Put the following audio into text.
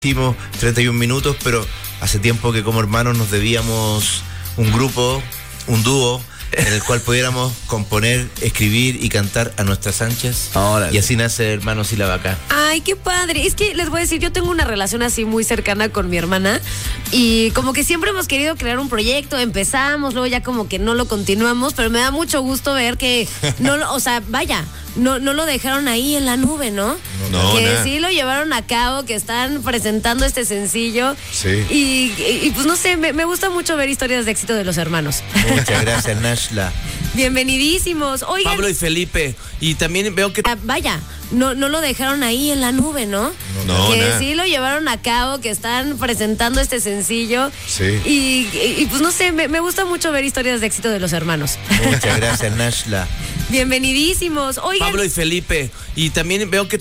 Hicimos 31 minutos, pero hace tiempo que como hermanos nos debíamos un grupo, un dúo, en el cual pudiéramos componer, escribir y cantar a nuestras anchas. Órale. Y así nace Hermanos Sílaba K. Ay, qué padre. Es que les voy a decir, yo tengo una relación así muy cercana con mi hermana y como que siempre hemos querido crear un proyecto, empezamos, luego ya como que no lo continuamos, pero me da mucho gusto ver que no, o sea, vaya, no lo dejaron ahí en la nube, ¿no? No, que nada. sí lo llevaron a cabo, que están presentando este sencillo. Sí. Y pues no sé, me gusta mucho ver historias de éxito de los hermanos. Muchas gracias, Nashla. Bienvenidísimos. Oigan, Pablo y Felipe. Y también veo que... vaya, no lo dejaron ahí en la nube, ¿no? No, que nada. sí lo llevaron a cabo, que están presentando este sencillo. Sí. Y pues no sé, me gusta mucho ver historias de éxito de los hermanos. Muchas gracias, Nashla. Bienvenidísimos. Oigan, Pablo y Felipe. Y también veo que